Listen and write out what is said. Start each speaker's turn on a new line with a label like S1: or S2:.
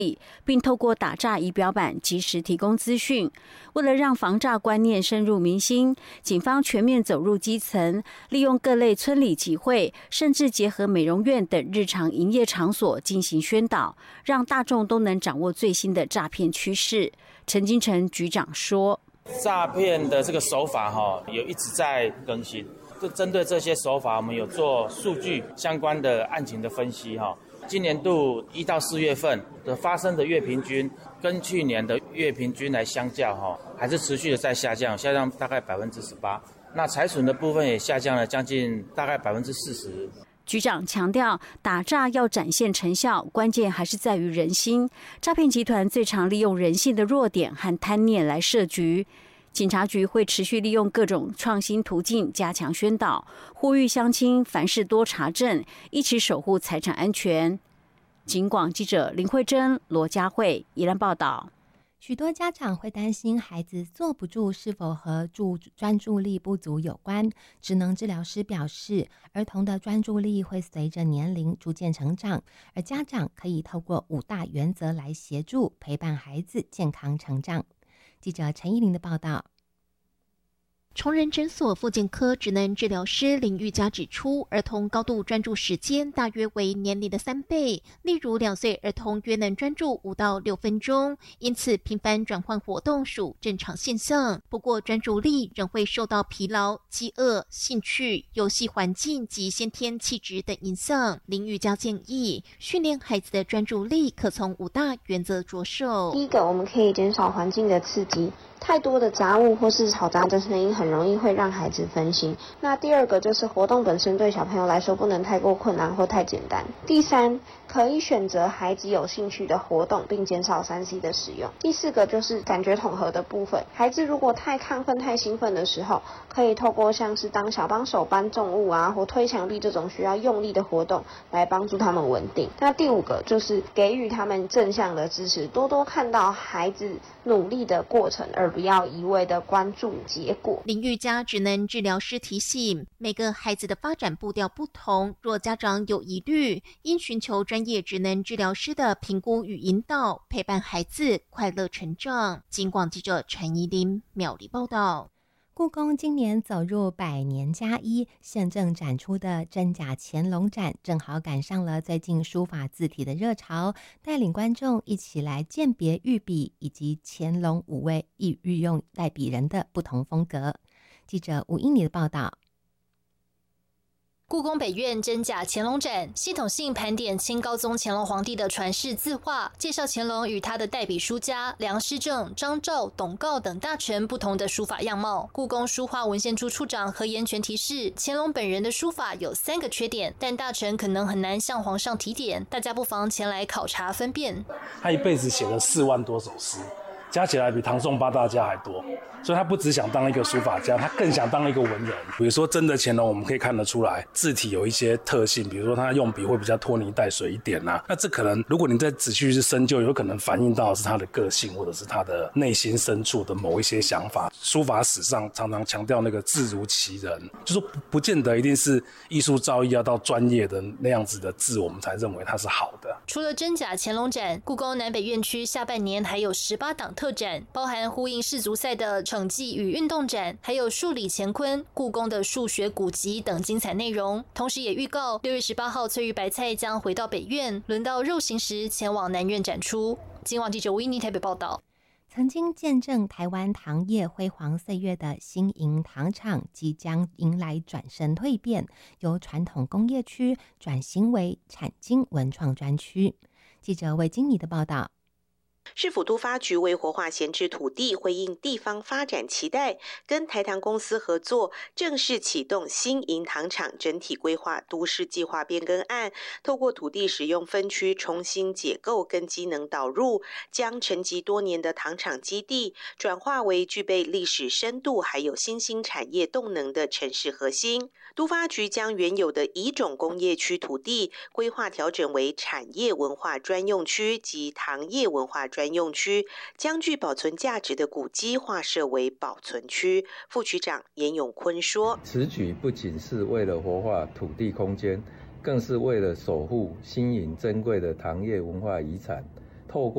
S1: 并透过打诈仪表板及时提供资讯。为了让防诈观念深入民心，警方全面走入基层，利用各类村里集会，甚至结合美容院等日常营业场所进行宣导，让大众都能掌握最新的诈骗趋势。陈金城局长说，
S2: 诈骗的这个手法有一直在更新，就针对这些手法，我们有做数据相关的案情的分析今年度1到4月份的发生的月平均，跟去年的月平均来相较还是持续的在下降大概18%。那财损的部分也下降了将近大概40%。
S1: 局长强调，打诈要展现成效，关键还是在于人心。诈骗集团最常利用人性的弱点和贪念来设局。警察局会持续利用各种创新途径加强宣导，呼吁乡亲凡事多查证，一起守护财产安全。警广记者林慧珍、罗佳慧宜兰报道。
S3: 许多家长会担心孩子坐不住是否和专注力不足有关。职能治疗师表示，儿童的专注力会随着年龄逐渐成长，而家长可以透过5大原则来协助陪伴孩子健康成长。记者陈依玲的报道。
S4: 崇仁诊所复健科职能治疗师林玉佳指出，儿童高度专注时间大约为年龄的3倍，例如2岁儿童约能专注5到6分钟，因此频繁转换活动属正常现象。不过专注力仍会受到疲劳、饥饿、兴趣、游戏环境及先天气质等影响。林玉佳建议，训练孩子的专注力可从5大原则着手。
S5: 第一个，我们可以减少环境的刺激，太多的杂物或是嘈杂的声音很容易会让孩子分心。那第二个就是活动本身对小朋友来说不能太过困难或太简单。第三，可以选择孩子有兴趣的活动，并减少3C 的使用。第4个就是感觉统合的部分，孩子如果太亢奋、太兴奋的时候，可以透过像是当小帮手搬重物或推墙壁这种需要用力的活动来帮助他们稳定。那第5个就是给予他们正向的支持，多多看到孩子努力的过程，而不要一味的关注结果。
S4: 林玉佳职能治疗师提醒，每个孩子的发展步调不同，若家长有疑虑，应寻求专业职能治疗师的评估与引导，陪伴孩子快乐成长。警广记者陈怡琳苗栗报道。
S3: 故宫今年走入100年+1，现正展出的真假乾隆展正好赶上了最近书法字体的热潮，带领观众一起来鉴别御笔以及乾隆5位御用代笔人的不同风格。记者吴英里的报道。
S6: 故宫北院真假乾隆展系统性盘点清高宗乾隆皇帝的传世字画，介绍乾隆与他的代笔书家梁师正、张肇、董诰等大臣不同的书法样貌。故宫书画文献处处长何延全提示，乾隆本人的书法有3个缺点，但大臣可能很难向皇上提点，大家不妨前来考察分辨。
S7: 他一辈子写了4万多首诗，加起来比唐宋8大家还多，所以他不只想当一个书法家，他更想当一个文人。比如说真的乾隆，我们可以看得出来字体有一些特性，比如说他用笔会比较拖泥带水一点那这可能如果你再仔细去深究，有可能反映到的是他的个性，或者是他的内心深处的某一些想法。书法史上常常强调那个字如其人，就说不见得一定是艺术造诣要到专业的那样子的字，我们才认为它是好的。
S6: 除了真假乾隆展，故宫南北院区下半年还有18档特展，包含呼应世足赛的惩技与运动展，还有数理乾坤、故宫的数学古籍等精彩内容。同时也预告6月18号翠玉白菜将回到北院，轮到肉形时前往南院展出。今晚记者吴依妮台北报道。
S3: 曾经见证台湾糖业辉煌岁月的新营糖厂即将迎来转身蜕变，由传统工业区转型为产经文创专区。记者魏金妮的报道。
S8: 市府都发局为活化闲置土地，回应地方发展期待，跟台糖公司合作，正式启动新营糖厂整体规划都市计划变更案，透过土地使用分区重新解构跟机能导入，将沉寂多年的糖厂基地转化为具备历史深度还有新兴产业动能的城市核心。都发局将原有的乙种工业区土地规划调整为产业文化专用区及糖业文化专用区，将具保存价值的古迹划设为保存区。副局长严永坤说，
S9: 此举不仅是为了活化土地空间，更是为了守护新颖珍贵的糖业文化遗产，透过